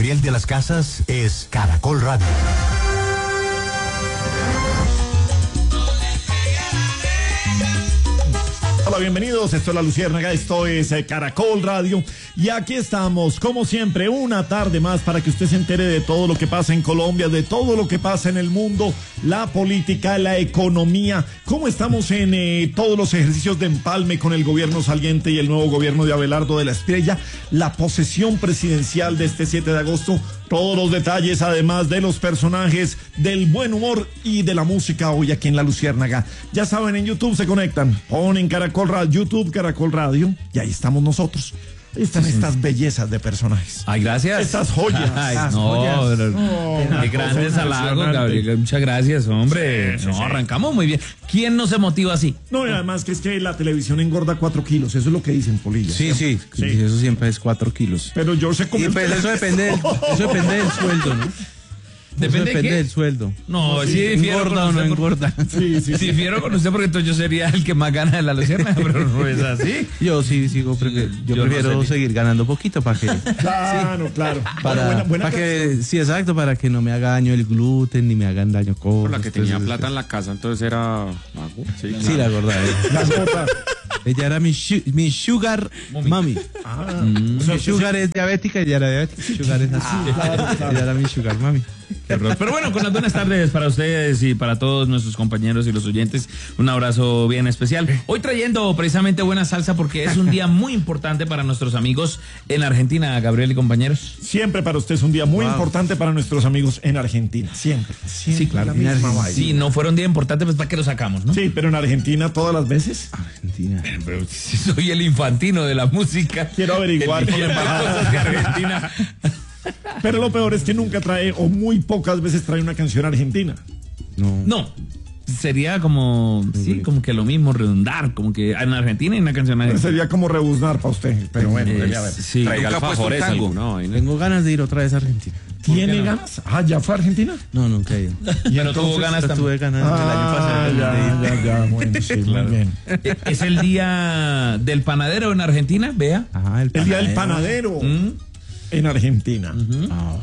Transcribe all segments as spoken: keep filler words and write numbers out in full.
Gabriel de las Casas es Caracol Radio. Hola, bienvenidos, esto es La Luciérnaga, esto es eh, Caracol Radio y aquí estamos, como siempre, una tarde más para que usted se entere de todo lo que pasa en Colombia, de todo lo que pasa en el mundo, la política, la economía, cómo estamos en eh, todos los ejercicios de empalme con el gobierno saliente y el nuevo gobierno de Abelardo de la Espriella, la posesión presidencial de este siete de agosto, todos los detalles, además de los personajes, del buen humor y de la música hoy aquí en La Luciérnaga. Ya saben, en YouTube se conectan, ponen Caracol Radio, YouTube Caracol Radio, y ahí estamos nosotros. Ahí están estas bellezas de personajes. Ay, gracias. Estas joyas. Ay, estas no, joyas. pero, Oh, qué grandes halagos, Gabriel. Muchas gracias, hombre. Sí, sí, no, sí. Arrancamos muy bien. ¿Quién no se motiva así? No, y además que es que la televisión engorda cuatro kilos, eso es lo que dicen, Polilla. Sí, sí, Sí. sí, eso siempre es cuatro kilos. Pero yo sé cómo... Y pues eso depende, del, eso depende del sueldo, ¿no? ¿Depende eso de depende qué? del sueldo. No, sí, sí, difiero ¿Engorda con o no usted por- engorda? Sí, sí, sí. Difiero con usted porque entonces yo sería el que más gana de La Luciérnaga, pero no es así. Yo sí sigo, prefiero, yo, Yo no prefiero sé. seguir ganando poquito para que, Claro, claro. para, Buena- buena para que, sí, exacto, para que no me haga daño el gluten ni me hagan daño Por cosas. la que tenía entonces, plata en la casa, entonces era mago. Sí, Sí, la gorda. Las gotas. Ella era mi, shu- mi sugar mami. Ah, Mm, o sea, mi sugar es diabética y ella era diabética. Sugar es así. Ella era mi sugar mami. Qué horror. Pero bueno, con las buenas tardes para ustedes y para todos nuestros compañeros y los oyentes, un abrazo bien especial. Hoy trayendo precisamente buena salsa porque es un día muy importante para nuestros amigos en Argentina, Gabriel y compañeros. siempre para usted es un día muy Wow. importante para nuestros amigos en Argentina. Siempre. Siempre Sí, claro. la misma En Argentina. vaina. Si no fuera un día importante, pues ¿para qué lo sacamos, no? Sí, pero en Argentina todas las veces. Argentina. Pero si soy el infantino de la música. Quiero averiguar con la Entiendo embajada. cosas de Argentina. Pero lo peor es que nunca trae, o muy pocas veces trae una canción argentina. No. No, sería como, sí, como que lo mismo, redundar, como que en Argentina hay una canción argentina. Sería como rebuznar para usted. Pero bueno, Eh, debe haber. sí. Traiga Nunca ha puesto alfajores, un tango. alguna vaina. Tengo ganas de ir otra vez a Argentina. ¿Tiene no? ganas? Ah, ¿ya fue a Argentina? No, nunca he ido. Pero tuvo ganas Yo también. tuve ganas el año pasado Ah, de ir. ya, ya, ya, bueno, sí, muy bien. Eh, Es el día del panadero en Argentina, vea. Ajá, El día del panadero Mm. en Argentina. Ah,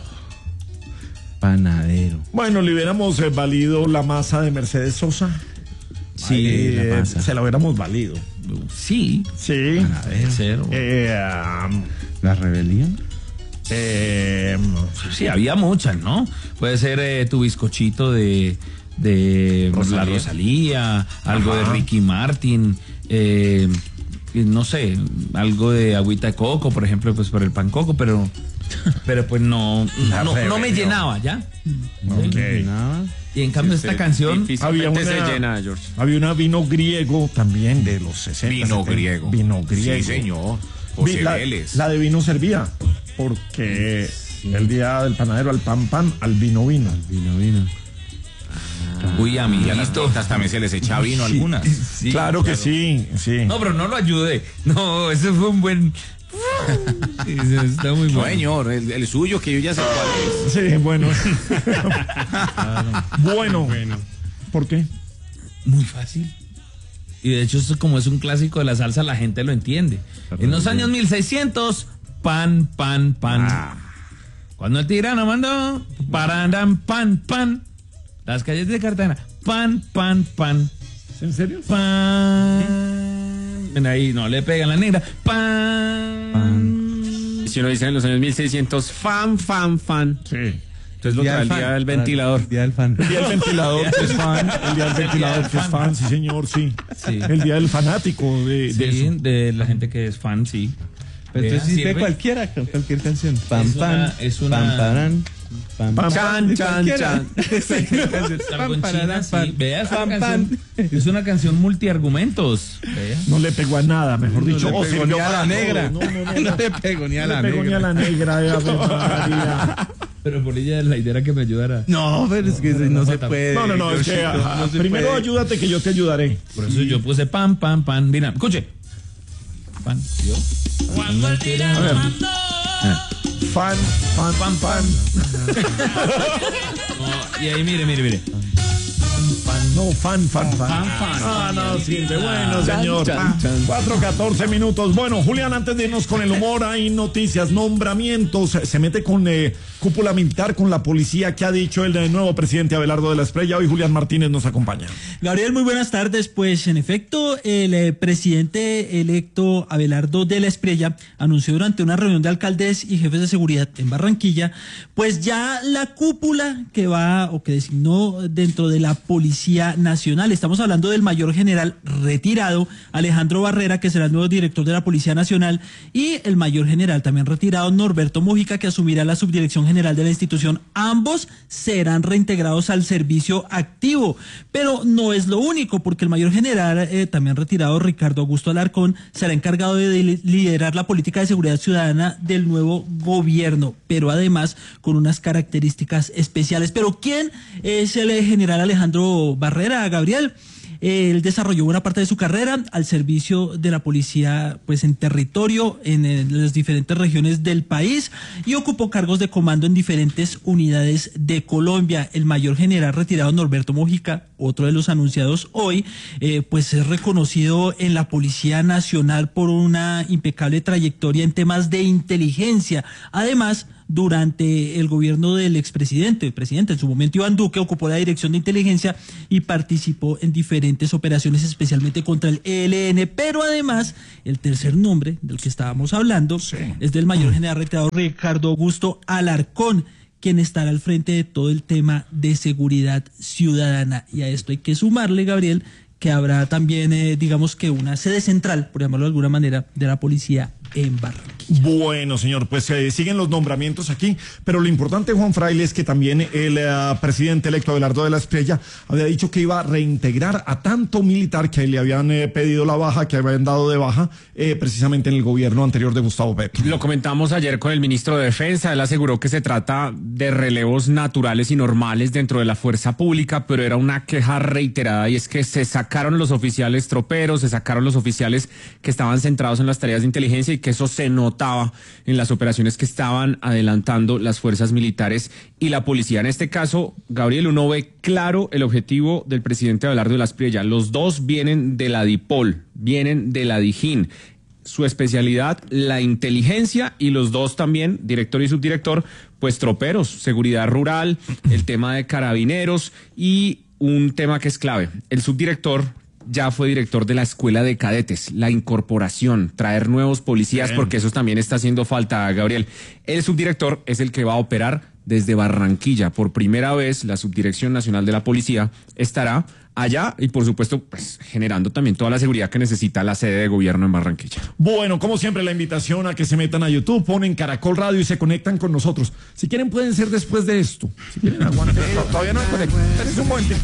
panadero. Bueno, le hubiéramos eh, valido la masa de Mercedes Sosa. Sí, Eh, la masa. se la hubiéramos valido. sí. Sí. Puede ser. Eh, um, ¿La rebelión? eh, Sí, había muchas, ¿no? Puede ser eh, tu bizcochito de, de Rosalía. la Rosalía, algo de Ricky Martin, eh, no sé, algo de agüita de coco, por ejemplo, pues por el pan coco, pero, pero pues no, La no, no me rebelión. llenaba, ¿ya? ok. Nada. Y en cambio esta canción, Difícilmente Había se una- llena, George. Había una vino griego también de los sesenta. Vino setenta. griego. Vino griego. Sí, señor. Vi- José la, Vélez. la de vino servía, porque el día del panadero al pan pan, al vino vino. Vino, vino. uy, Y a las amiguito. tortas también se les echa vino algunas. Sí, claro que sí, sí. No, pero no lo ayudé. No, ese fue un buen. Sí, está muy No, bueno. señor, el, el suyo que yo ya sé cuál es. Sí, bueno. bueno. ¿Por qué? Muy fácil. Y de hecho, esto como es un clásico de la salsa, la gente lo entiende. En los años mil seiscientos, pan, pan, pan. Cuando el tirano mandó, parandan, pan, pan. Las calles de Cartagena, pan, pan, pan. ¿En serio? Pan. Ven ahí, no le pegan la negra. Pan. Si uno dice en los años mil seiscientos, fan, fan, fan. Sí. Entonces lo trae el día del ventilador. Día del fan. El día del ventilador que es fan, el día del ventilador que es fan, sí señor, sí. Sí. El día del fanático de, de Sí, eso. de la gente que es fan, sí. Pero Vea, entonces sí de sirve. cualquiera, con cualquier canción. Pam, Es una- pam. es una- Pam, parán. Pam, Pam, Chan, de chan, cualquiera. chan. Algo en Pam, China, pararán, sí. pam. Vea, es una, Pam, canción, es una canción multiargumentos. Vea. No le pegó a nada, mejor dicho. No o le pegó sirvió ni a para la negra. todo. No, no, no, No no. le pegó ni a No la le pegó ni a negra. la negra. eh, Ave María. Pero por ella la idea era que me ayudara. No, pero es que no se puede. No, no, no, es que Diosito, ajá, no se primero puede. ayúdate que yo te ayudaré. Por eso yo puse pan, pan, pan. Mira, escuche. Pan, yo. Cuando el tirano A ver. mandó, Fan, fan, Pan, pan. No, y ahí, mire, mire, mire. fan. No, fan, fan, fan. Fan, fan. Ah, no, sirve. Bueno, señor. cuatro catorce minutos. Bueno, Julián, antes de irnos con el humor, hay noticias, nombramientos. Se mete con eh, cúpula militar, con la policía. ¿Qué ha dicho el, el nuevo presidente Abelardo de la Espriella? Hoy Julián Martínez nos acompaña. Gabriel, muy buenas tardes. Pues en efecto, el eh, presidente electo Abelardo de la Espriella anunció durante una reunión de alcaldes y jefes de seguridad en Barranquilla, pues ya la cúpula que va o que designó dentro de la Policía Nacional. Estamos hablando del mayor general retirado Alejandro Barrera, que será el nuevo director de la Policía Nacional, y el mayor general también retirado Norberto Mojica, que asumirá la subdirección general de la institución. Ambos serán reintegrados al servicio activo, pero no es lo único, porque el mayor general eh, también retirado Ricardo Augusto Alarcón será encargado de liderar la política de seguridad ciudadana del nuevo gobierno, pero además con unas características especiales. Pero ¿quién es el general Alejandro Barrera, Gabriel? Él desarrolló buena parte de su carrera al servicio de la policía, pues en territorio, en, en las diferentes regiones del país, y ocupó cargos de comando en diferentes unidades de Colombia. El mayor general retirado Norberto Mojica, otro de los anunciados hoy, eh, pues es reconocido en la Policía Nacional por una impecable trayectoria en temas de inteligencia. Además, durante el gobierno del expresidente, el presidente en su momento Iván Duque, ocupó la dirección de inteligencia y participó en diferentes operaciones, especialmente contra el E L N. Pero además, el tercer nombre del que estábamos hablando sí. es del mayor general retirado Ricardo Augusto Alarcón, quien estará al frente de todo el tema de seguridad ciudadana. Y a esto hay que sumarle, Gabriel, que habrá también, eh, digamos que una sede central, por llamarlo de alguna manera, de la policía en Barranquilla. Bueno, señor, pues eh, siguen los nombramientos aquí, pero lo importante, Juan Fraile, es que también el uh, presidente electo Abelardo de la Espriella había dicho que iba a reintegrar a tanto militar que le habían eh, pedido la baja, que habían dado de baja, eh, precisamente en el gobierno anterior de Gustavo Petro. Lo comentamos ayer con el ministro de Defensa. Él aseguró que se trata de relevos naturales y normales dentro de la fuerza pública, pero era una queja reiterada, y es que se sacaron los oficiales troperos, se sacaron los oficiales que estaban centrados en las tareas de inteligencia, y que eso se notaba en las operaciones que estaban adelantando las fuerzas militares y la policía. En este caso, Gabriel, uno ve claro el objetivo del presidente Abelardo de la Espriella. Los dos vienen de la DIPOL, vienen de la DIJÍN. Su especialidad, la inteligencia, y los dos también, director y subdirector, pues troperos, seguridad rural, el tema de carabineros y un tema que es clave. El subdirector ya fue director de la escuela de cadetes, la incorporación, traer nuevos policías, Bien. porque eso también está haciendo falta, Gabriel. El subdirector es el que va a operar desde Barranquilla. Por primera vez, la Subdirección Nacional de la Policía estará allá y, por supuesto, pues generando también toda la seguridad que necesita la sede de gobierno en Barranquilla. Bueno, como siempre, la invitación a que se metan a YouTube, ponen Caracol Radio y se conectan con nosotros. Si quieren, pueden ser después de esto. Si quieren, aguanten. No, todavía no me conecto. Espérense un momentico.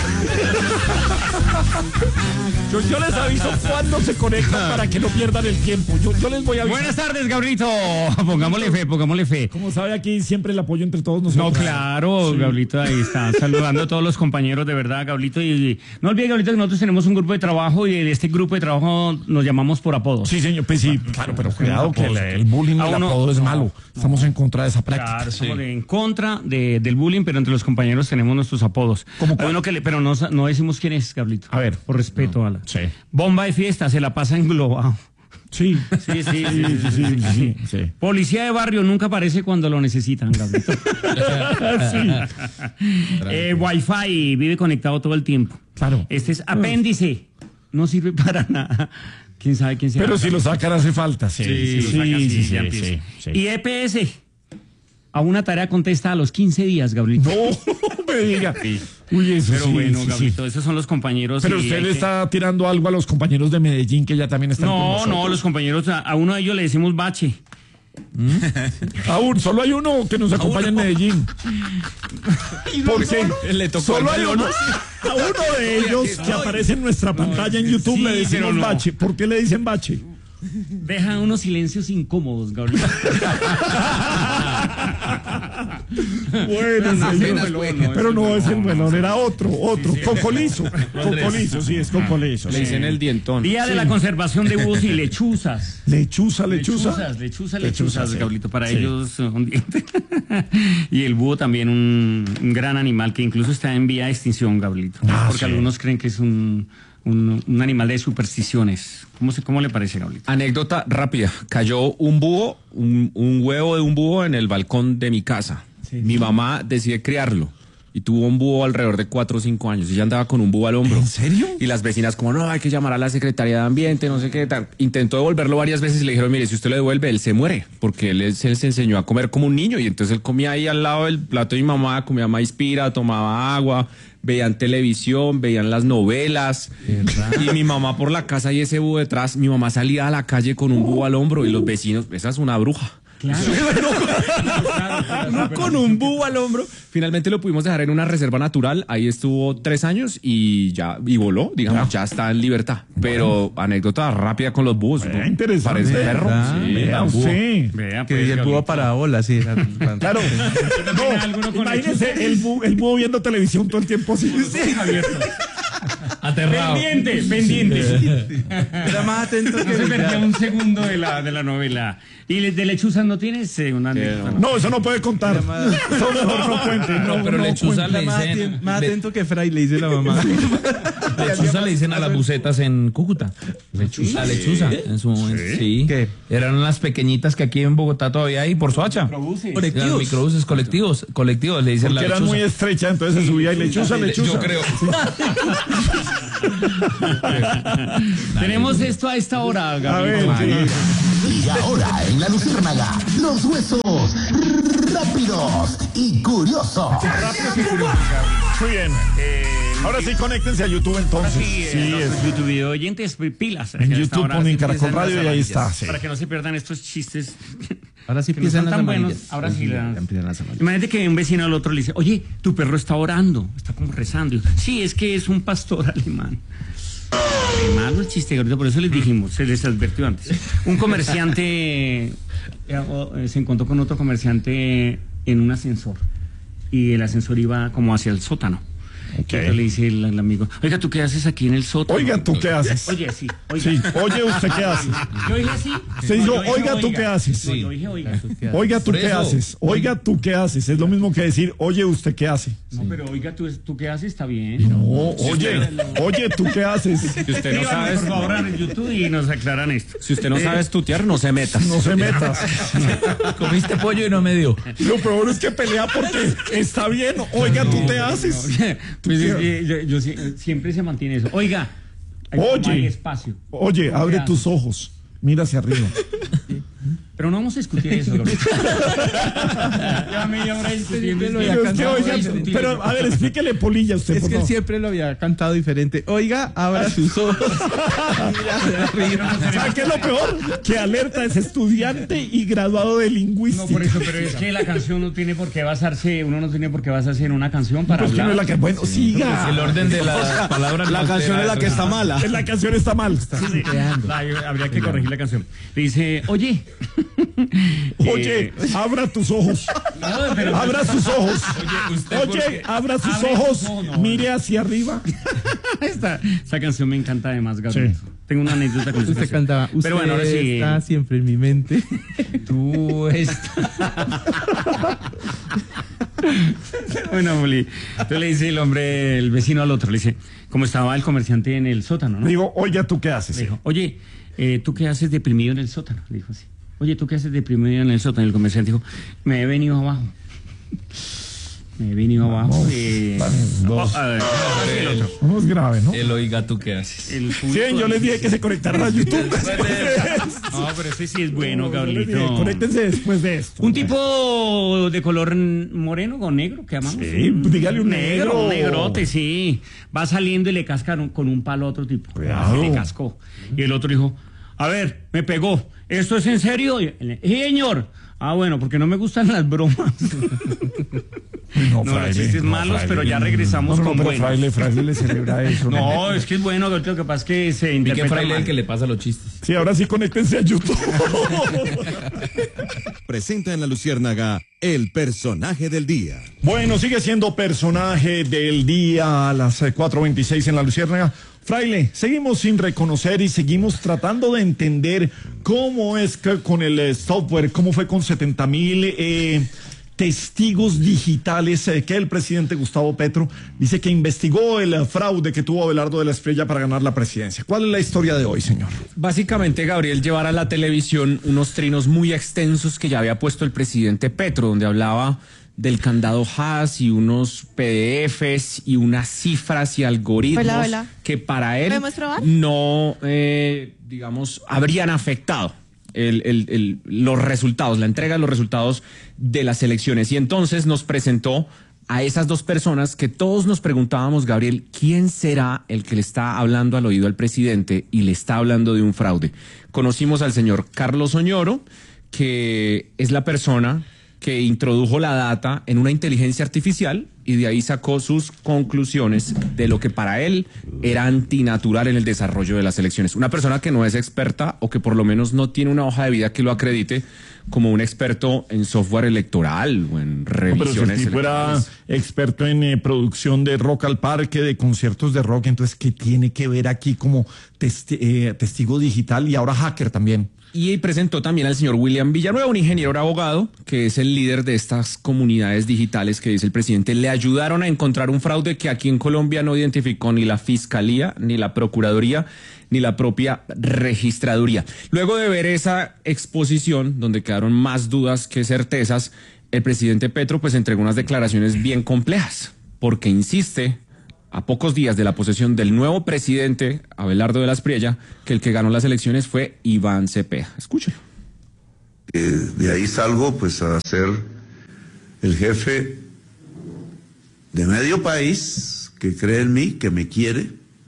Yo, yo les aviso cuándo se conectan para que no pierdan el tiempo. Yo, yo les voy a avisar. Buenas tardes, Gabrielito. Pongámosle fe, pongámosle fe. Como sabe, aquí siempre el apoyo entre todos nosotros. No, claro, sí. Gabrielito, ahí está. Saludando a todos los compañeros, de verdad, Gabrielito. Y no olvide, Gabrielito, que nosotros tenemos un grupo de trabajo, y de este grupo de trabajo nos llamamos por apodos. Sí, señor, pues sí, claro, pero cuidado que el, el bullying y el apodo es malo. Estamos en contra de esa práctica. Claro, estamos sí. en contra de, del bullying, pero entre los compañeros tenemos nuestros apodos. ¿Cómo cuál? Que le, pero no, no decimos quién es, Gabrielito. A ver. Por respeto no. a la... Sí. Bomba de fiesta, se la pasa englobado. Sí. Sí, sí, sí, sí, sí, sí, sí, sí. sí. Policía de barrio nunca aparece cuando lo necesitan, Gabrielito. sí. eh, Wi-Fi, vive conectado todo el tiempo. Claro. Este es apéndice, no sirve para nada. ¿Quién sabe quién sea? Pero si lo sacan hace falta. Sí, sí, sí, sí, sí, sí, sí, sí, sí. Y E P S, a una tarea contesta a los quince días, Gabrielito. No, me diga. Sí. Uy, eso Pero sí, bueno, sí, Gabrielito, sí. esos son los compañeros. Pero usted le que... está tirando algo a los compañeros de Medellín que ya también están no, con nosotros. No, no, los compañeros, a, a uno de ellos le decimos bache. ¿Mm? Aún, solo hay uno que nos acompaña en Medellín. ¿Por qué? Le tocó solo hay uno. A uno de ellos que aparece en nuestra pantalla en YouTube sí, le decimos no. bache. ¿Por qué le dicen bache? Deja unos silencios incómodos, Gabriel. Bueno, No, señor. apenas fue, no, Pero es no el es el melón, melón, no, era otro, otro. Cocolizo. Cocolizo, sí, es cocolizo. Le sí. dicen el dientón. Día de la conservación de búhos y lechuzas. Lechuza, lechuza. Lechuzas, lechuzas, Lechuza, lechuzas, sí. Gablito, para Sí. ellos un diente. Y el búho también un, un gran animal que incluso está en vía de extinción, Gablito. Ah, porque sí. algunos creen que es un, un, un animal de supersticiones. ¿Cómo, se, cómo le parece, Gablito? Anécdota rápida. Cayó un búho, un, un huevo de un búho en el balcón de mi casa. Mi mamá decide criarlo. Y tuvo un búho alrededor de cuatro o cinco años. Y ella andaba con un búho al hombro. ¿En serio? Y las vecinas como, no, hay que llamar a la Secretaría de Ambiente, no sé qué tal. Intentó devolverlo varias veces y le dijeron, mire, si usted lo devuelve, él se muere. Porque él, él se enseñó a comer como un niño. Y entonces él comía ahí al lado del plato de mi mamá, comía maíz pira, tomaba agua, veían televisión, veían las novelas. Y mi mamá por la casa y ese búho detrás, mi mamá salía a la calle con un búho al hombro y los vecinos, esa es una bruja. No con un búho al hombro. Finalmente lo pudimos dejar en una reserva natural. Ahí estuvo tres años y ya y voló, digamos, ya está en libertad. Pero anécdota rápida con los búhos. Vea, ¿no? interesante. Parece perro. Ah, Sí. Vea búho. usted. Vea, Que pues, el búho Gablito. para bola, sí. era- Claro. tiene alguno No, con imagínese el búho, el búho viendo televisión todo el tiempo así. Abierto. Aterrado. Pendiente, pendiente. Era más atento No que se el perdía teatro. un segundo de la, de la novela. ¿Y le- de lechuzas no tienes eh, una anécdota? No, eso no puede contar. Eso mejor no cuente. No, No, pero no lechuza cuente. le Más, dicen. aten- más le- atento que Fray, le dice la mamá. Lechuza le dicen a las bucetas en Cúcuta. Lechuza. La lechuza. En su, en- sí. ¿Qué? Eran las pequeñitas que aquí en Bogotá todavía hay por Soacha. Los microbuses colectivos. Colectivos le dicen Porque la eran lechuza. muy estrechas, entonces se subía y lechuza, lechuza. Yo creo. Tenemos esto a esta hora, A Gabriel. ver, sí. Y ahora en la Luciérnaga, los huesos rápidos y curiosos. Muy bien. Ahora sí, conéctense a YouTube entonces. Sí, Sí, eh, es. los YouTube video oyentes, pilas. En YouTube ponen Caracol Radio y ahí está. Sí. Para que no se pierdan estos chistes Ahora sí que no empiezan son las tan buenos. amarillas. Ahora sí, la- Ya empiezan las amarillas. Imagínate que un vecino al otro le dice, oye, tu perro está orando, está como rezando. Sí, es que es un pastor alemán. Qué malo el chiste, Gabriel, por eso les dijimos, se les advirtió antes. Un comerciante eh, eh, se encontró con otro comerciante en un ascensor y el ascensor iba como hacia el sótano. Entonces le dice el, el amigo, oiga, ¿tú qué haces aquí en el sótano? Oiga, ¿tú qué haces? Oye, sí, oiga. Sí, oye, ¿usted qué hace? Yo dije así. Se No, dijo, yo dije, oiga, ¿tú qué haces? No, yo dije, oiga. Oiga, ¿tú Por qué eso. haces? Oiga, ¿tú qué haces? Es lo mismo que decir, oye, ¿usted qué hace? No, pero oiga, ¿tú, tú qué haces? Está bien. No, oye, oye, ¿tú qué haces? Si usted no Escríbanos, sabe, por favor, en YouTube y nos aclaran esto. si usted no sabe estudiar, no se meta. No se metas. Comiste pollo y no me dio. Lo peor es que pelea porque está bien. Oiga, ¿tú te haces? Pues es que yo, yo sí- siempre se mantiene eso. Oiga, hay, Oye. hay espacio. Oye, ¿Tú abre qué tus haces? ojos. Mira hacia arriba. Pero no vamos a discutir eso, Gabriel. Ya me llamo discutiendo. lo es había que- Pero, es que, cantado, oiga, discutir pero eso. a ver, explíquele polilla usted, Es por que él favor. siempre lo había cantado diferente. Oiga, abra sus ojos. Mira hacia arriba. ¿Sabes qué es lo peor? Que Alerta es estudiante y graduado de No, lingüística. por eso, pero es que la canción no tiene por qué basarse, uno no tiene por qué basarse en una canción para Pues que no es hablar. la que, bueno, siga. El orden de las palabras. La no canción es altera la que eso. está mala. La canción está mal. La- habría que corregir la canción. Le dice, oye. Oye, eh, abra tus ojos. no, pero- Abra sus ojos. Oye, usted Oye, porque- abra sus Abre ojos. sus ojos, no, Mire hacia arriba. Esta, esta canción me encanta además, Gabriel. Sí. Tengo una anécdota con esta Usted canción. cantaba. Usted Pero bueno, ahora sí. está siempre en mi mente. Tú estás. Bueno, Moli. Entonces le dice el hombre, el vecino al otro, le dice, como estaba el comerciante en el sótano, ¿no? Digo, oye, ¿tú qué Le haces? dijo, oye, eh, ¿tú qué haces deprimido en el sótano? Le dijo así. Oye, ¿tú qué haces deprimido en el sótano? Y el comerciante dijo, me he venido abajo. Me he venido abajo. eh, dos. oh, a ver, ahora sí el otro. No es grave, ¿no? El oiga, ¿tú qué haces? El Sí, yo les dije que se conectaran a YouTube. No, pero ese sí es bueno, Yo les dije, Gablito. conéctense después de esto. Un tipo de color moreno o negro que amamos. Sí, dígale un negro. Un negrote, sí. Va saliendo y le casca un- con un palo a otro tipo. Cuidado. Y le cascó. Y el otro dijo, a ver, me pegó. ¿Esto es en serio? Y él, sí, señor. Ah, bueno, porque no me gustan las bromas. No, No, fraile, los chistes no, malos, fraile. pero ya regresamos No, no, con pero buenos. fraile, fraile le celebra eso. No, es que es bueno, lo que pasa es que se ¿Y qué interpreta fraile es mal. el que le pasa los chistes? Sí, ahora sí conéctense a YouTube. Presenta en La Luciérnaga el personaje del día. Bueno, sigue siendo personaje del día a las eh, cuatro veintiséis en La Luciérnaga. Fraile, seguimos sin reconocer y seguimos tratando de entender cómo es que con el eh, software, cómo fue con setenta mil eh, testigos digitales eh, que el presidente Gustavo Petro dice que investigó el eh, fraude que tuvo Abelardo de la Espriella para ganar la presidencia. ¿Cuál es la historia de hoy, señor? Básicamente, Gabriel, llevar a la televisión unos trinos muy extensos que ya había puesto el presidente Petro, donde hablaba del candado Haas y unos P D Fs y unas cifras y algoritmos Hola, hola. que para él ¿Podemos probar? no, eh, digamos, habrían afectado el, el, el, los resultados, la entrega de los resultados de las elecciones. Y entonces nos presentó a esas dos personas que todos nos preguntábamos, Gabriel, ¿quién será el que le está hablando al oído al presidente y le está hablando de un fraude? Conocimos al señor Carlos Oñoro, que es la persona que introdujo la data en una inteligencia artificial y de ahí sacó sus conclusiones de lo que para él era antinatural en el desarrollo de las elecciones. Una persona que no es experta o que por lo menos no tiene una hoja de vida que lo acredite como un experto en software electoral o en No, pero si revisiones el tipo era electorales. experto en eh, producción de rock al parque, de conciertos de rock, entonces, ¿qué tiene que ver aquí como testi- eh, testigo digital y ahora hacker también? Y presentó también al señor William Villanueva, un ingeniero abogado, que es el líder de estas comunidades digitales que dice el presidente, le ayudaron a encontrar un fraude que aquí en Colombia no identificó ni la Fiscalía, ni la Procuraduría, ni la propia Registraduría. Luego de ver esa exposición, donde quedaron más dudas que certezas, el presidente Petro pues entregó unas declaraciones bien complejas, porque insiste a pocos días de la posesión del nuevo presidente, Abelardo de la Espriella, que el que ganó las elecciones fue Iván Cepeda. Escúchelo. Eh, de ahí salgo pues a ser el jefe de medio país que cree en mí, que me quiere,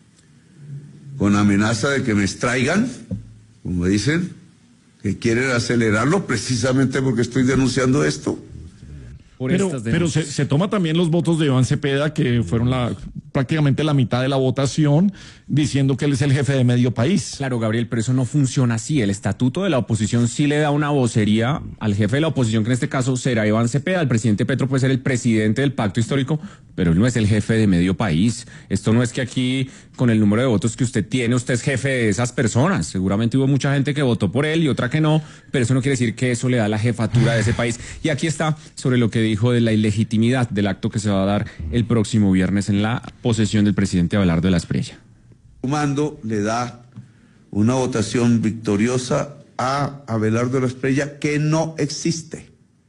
con amenaza de que me extraigan, como dicen, que quieren acelerarlo precisamente porque estoy denunciando esto. Por Pero, estas pero se, denuncias. se toma también los votos de Iván Cepeda, que fueron la, prácticamente la mitad de la votación, diciendo que él es el jefe de medio país. Claro, Gabriel, pero eso no funciona así. El estatuto de la oposición sí le da una vocería al jefe de la oposición, que en este caso será Iván Cepeda. El presidente Petro puede ser el presidente del pacto histórico, pero él no es el jefe de medio país. Esto no es que aquí, con el número de votos que usted tiene, usted es jefe de esas personas. Seguramente hubo mucha gente que votó por él y otra que no, pero eso no quiere decir que eso le da la jefatura de ese país. Y aquí está sobre lo que dijo de la ilegitimidad del acto que se va a dar el próximo viernes en la posesión del presidente Abelardo de la Espriella. Su mando le da una votación victoriosa a Abelardo de la Espriella que no existe.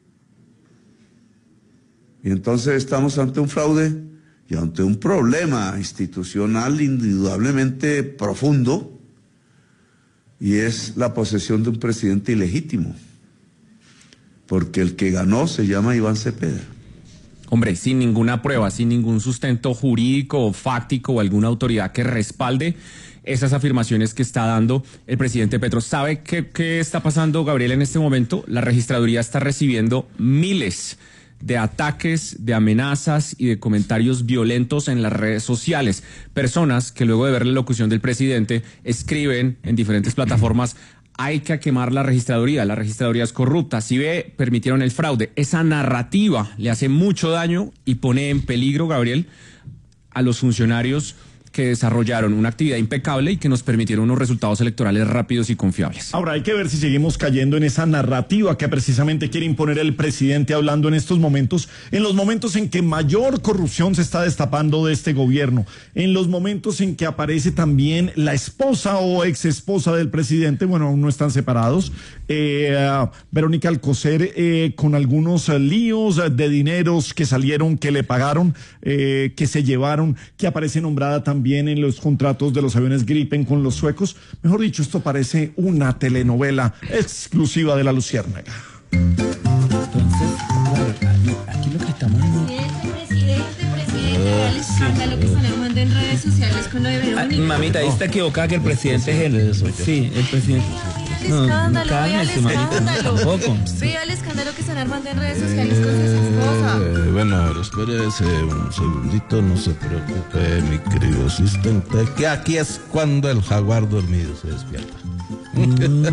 Y entonces estamos ante un fraude y ante un problema institucional indudablemente profundo, y es la posesión de un presidente ilegítimo, porque el que ganó se llama Iván Cepeda. Hombre, sin ninguna prueba, sin ningún sustento jurídico o fáctico o alguna autoridad que respalde esas afirmaciones que está dando el presidente Petro. ¿Sabe qué, qué está pasando, Gabriel, en este momento? La registraduría está recibiendo miles de ataques, de amenazas y de comentarios violentos en las redes sociales. Personas que luego de ver la locución del presidente escriben en diferentes plataformas: hay que quemar la registraduría, la registraduría es corrupta, si ve, permitieron el fraude. Esa narrativa le hace mucho daño y pone en peligro, Gabriel, a los funcionarios que desarrollaron una actividad impecable y que nos permitieron unos resultados electorales rápidos y confiables. Ahora hay que ver si seguimos cayendo en esa narrativa que precisamente quiere imponer el presidente, hablando en estos momentos, en los momentos en que mayor corrupción se está destapando de este gobierno, en los momentos en que aparece también la esposa o ex esposa del presidente, bueno, aún no están separados, eh, Verónica Alcocer, eh, con algunos eh, líos de dineros que salieron, que le pagaron, eh, que se llevaron, que aparece nombrada también en los contratos de los aviones Gripen con los suecos. Mejor dicho, esto parece una telenovela exclusiva de La Luciérnaga. Entonces, claro, aquí lo que estamos... Presidente, presidente, presidente, vea el escándalo que están armando en redes sociales con lo de Ah, Verónica. mamita, ahí está equivocada que el presidente es el... Sí, el presidente. el escándalo, vea el cálmese, marica, escándalo. tampoco. Vea el escándalo que están armando en redes sociales con su esposa. Eh, bueno, espérese un segundito, no se preocupe, mi querido asistente, que aquí es cuando el jaguar dormido se despierta. Mm,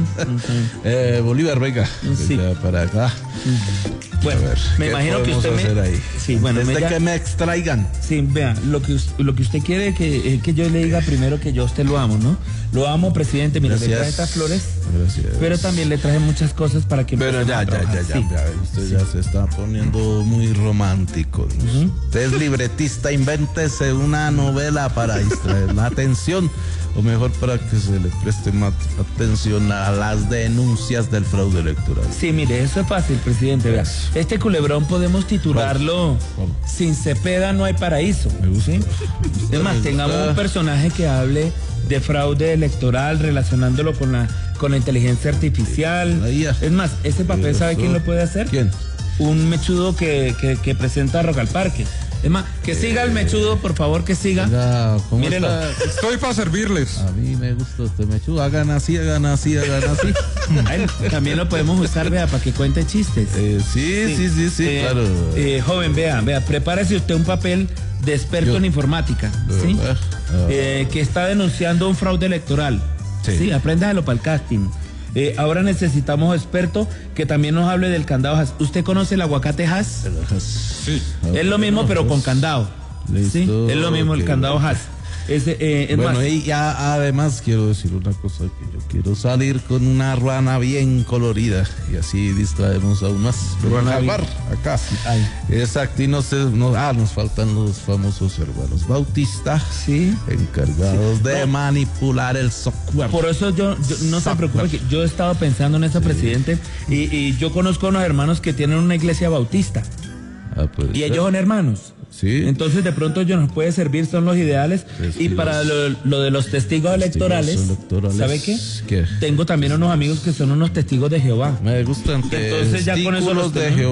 eh, Bolívar, venga, Sí. venga para acá. Bueno, A ver, me ¿qué imagino que podemos usted me... hacer ahí? Sí, bueno, Desde me ya- que me extraigan. Sí, vea, lo que, us- lo que usted quiere que, es que yo le diga primero que yo a usted lo amo, ¿no? Lo amo, presidente, mire, le Gracias. traje estas flores, Gracias. pero también le traje muchas cosas para que Pero empecemos ya, a ya, ya, trabajar. ya, Sí. ya, usted ya se está poniendo muy romántico. Usted es libretista, invéntese una novela para distraer la atención, o mejor para que se le preste más atención a las denuncias del fraude electoral. Sí, mire, eso es fácil, presidente, vea. Este culebrón podemos titularlo Sin Cepeda no hay paraíso. Me gusta. ¿sí? Es más, Me tengamos gusta. un personaje que hable de fraude electoral relacionándolo con la, con la inteligencia artificial. La I A. Es más, ese papel, ¿sabe Eso. quién lo puede hacer? ¿Quién? Un mechudo que, que, que presenta Rock al Parque. Es más, que siga el mechudo, por favor, que siga. Oiga, ¿cómo Mírelo. está? Estoy para servirles. A mí me gusta usted, me chuda. Hagan así, hagan así, hagan así. A él también lo podemos usar, vea, para que cuente chistes. Eh, sí, sí, sí, sí, Eh, claro. eh, joven, vea, vea, prepárese usted un papel de experto Yo. en informática, ¿sí? Ah, ah. Eh, que está denunciando un fraude electoral. Sí. Sí, apréndalo para el casting. Eh, ahora necesitamos experto que también nos hable del candado Hass. ¿Usted conoce el aguacate Hass? Sí. Es lo mismo, pero con candado. Listo, ¿sí? Es lo mismo el ok. candado Hass. Es, eh, es Bueno, más, y ya además quiero decir una cosa, que yo quiero salir con una ruana bien colorida y así distraemos aún más. Ruana Jaguar, bien- acá. Ay. Exacto, y no sé, no, ah, nos faltan los famosos hermanos Bautista, sí. encargados de No. manipular el software. Por eso yo, yo- no se preocupe, que yo he estado pensando en ese presidente y, y yo conozco a unos hermanos que tienen una iglesia bautista Ah, pues, y ellos son hermanos. Sí. Entonces de pronto ellos nos puede servir, son los ideales. Es Y que para los- lo, lo de los testigos electorales, electorales, ¿sabe qué? ¿qué? Tengo también unos amigos que son unos testigos de Jehová. Me gustan Entonces ya con eso los testículos de tenemos. Jehová.